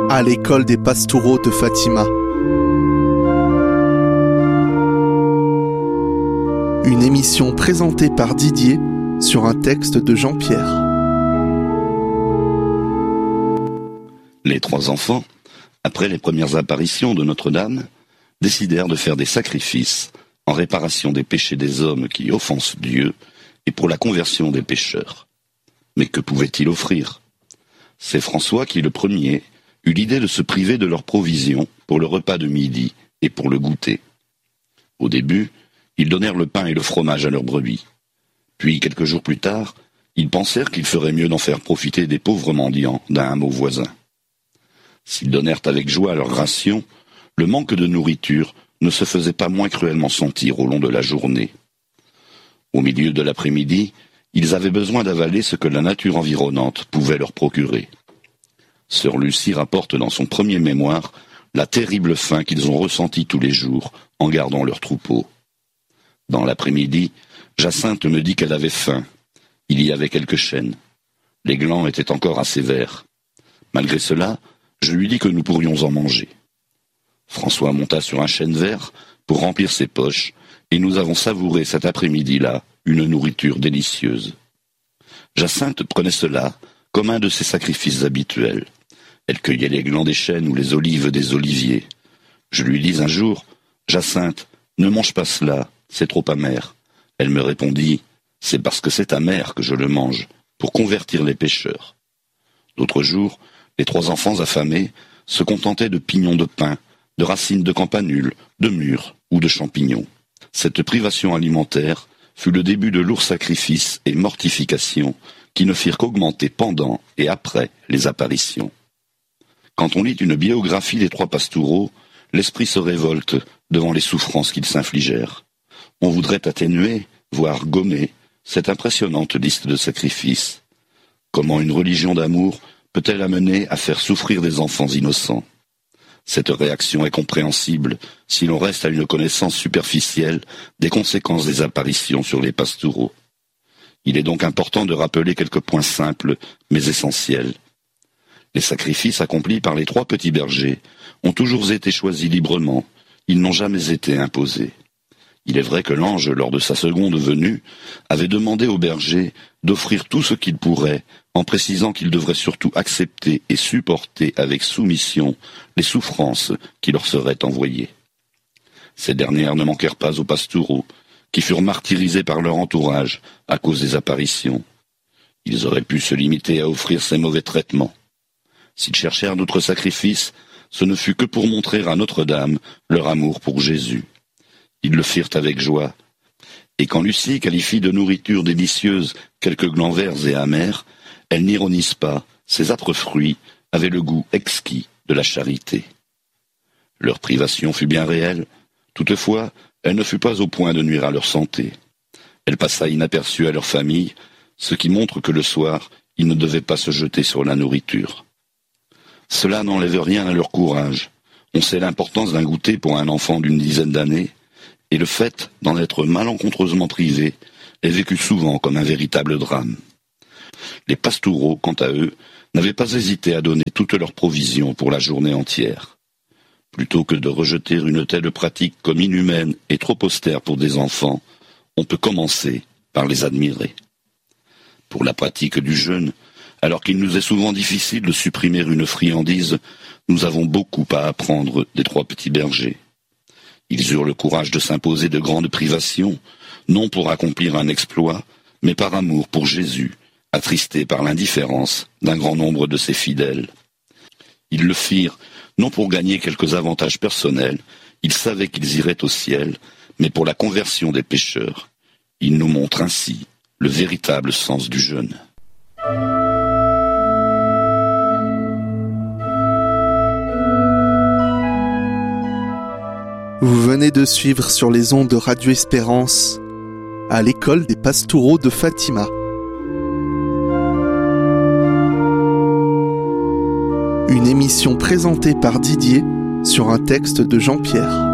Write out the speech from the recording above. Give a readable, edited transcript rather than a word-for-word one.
à l'école des Pastoureaux de Fatima. Une émission présentée par Didier sur un texte de Jean-Pierre. Les trois enfants, après les premières apparitions de Notre-Dame, décidèrent de faire des sacrifices en réparation des péchés des hommes qui offensent Dieu et pour la conversion des pécheurs. Mais que pouvaient-ils offrir ? C'est François qui, le premier, eut l'idée de se priver de leurs provisions pour le repas de midi et pour le goûter. Au début, ils donnèrent le pain et le fromage à leurs brebis. Puis, quelques jours plus tard, ils pensèrent qu'il ferait mieux d'en faire profiter des pauvres mendiants d'un hameau voisin. S'ils donnèrent avec joie leur ration, le manque de nourriture ne se faisait pas moins cruellement sentir au long de la journée. Au milieu de l'après-midi, ils avaient besoin d'avaler ce que la nature environnante pouvait leur procurer. Sœur Lucie rapporte dans son premier mémoire la terrible faim qu'ils ont ressentie tous les jours en gardant leur troupeau. Dans l'après-midi, Jacinthe me dit qu'elle avait faim. Il y avait quelques chênes. Les glands étaient encore assez verts. Malgré cela, je lui dis que nous pourrions en manger. François monta sur un chêne vert pour remplir ses poches, et nous avons savouré cet après-midi-là une nourriture délicieuse. Jacinthe prenait cela comme un de ses sacrifices habituels. Elle cueillait les glands des chênes ou les olives des oliviers. Je lui dis un jour, « Jacinthe, ne mange pas cela, c'est trop amer. » Elle me répondit, « C'est parce que c'est amer que je le mange, pour convertir les pécheurs. » D'autres jours, les trois enfants affamés se contentaient de pignons de pin, de racines de campanule, de mûres ou de champignons. Cette privation alimentaire fut le début de lourds sacrifices et mortifications qui ne firent qu'augmenter pendant et après les apparitions. Quand on lit une biographie des trois Pastoureaux, l'esprit se révolte devant les souffrances qu'ils s'infligèrent. On voudrait atténuer, voire gommer, cette impressionnante liste de sacrifices. Comment une religion d'amour peut-elle amener à faire souffrir des enfants innocents ? Cette réaction est compréhensible si l'on reste à une connaissance superficielle des conséquences des apparitions sur les Pastoureaux. Il est donc important de rappeler quelques points simples mais essentiels. Les sacrifices accomplis par les trois petits bergers ont toujours été choisis librement, ils n'ont jamais été imposés. Il est vrai que l'ange, lors de sa seconde venue, avait demandé aux bergers d'offrir tout ce qu'ils pourraient, en précisant qu'ils devraient surtout accepter et supporter avec soumission les souffrances qui leur seraient envoyées. Ces dernières ne manquèrent pas aux Pastoureaux, qui furent martyrisés par leur entourage à cause des apparitions. Ils auraient pu se limiter à offrir ces mauvais traitements. S'ils cherchèrent d'autres sacrifices, ce ne fut que pour montrer à Notre-Dame leur amour pour Jésus. Ils le firent avec joie. Et quand Lucie qualifie de nourriture délicieuse quelques glands verts et amers, elle n'ironise pas, ces âpres fruits avaient le goût exquis de la charité. Leur privation fut bien réelle, toutefois, elle ne fut pas au point de nuire à leur santé. Elle passa inaperçue à leur famille, ce qui montre que le soir, ils ne devaient pas se jeter sur la nourriture. Cela n'enlève rien à leur courage. On sait l'importance d'un goûter pour un enfant d'une dizaine d'années, et le fait d'en être malencontreusement privé est vécu souvent comme un véritable drame. Les Pastoureaux, quant à eux, n'avaient pas hésité à donner toutes leurs provisions pour la journée entière. Plutôt que de rejeter une telle pratique comme inhumaine et trop austère pour des enfants, on peut commencer par les admirer. Pour la pratique du jeûne, alors qu'il nous est souvent difficile de supprimer une friandise, nous avons beaucoup à apprendre des trois petits bergers. Ils eurent le courage de s'imposer de grandes privations, non pour accomplir un exploit, mais par amour pour Jésus, attristé par l'indifférence d'un grand nombre de ses fidèles. Ils le firent, non pour gagner quelques avantages personnels, ils savaient qu'ils iraient au ciel, mais pour la conversion des pécheurs. Ils nous montrent ainsi le véritable sens du jeûne. Vous venez de suivre sur les ondes de Radio Espérance à l'école des Pastoureaux de Fatima. Une émission présentée par Didier sur un texte de Jean-Pierre.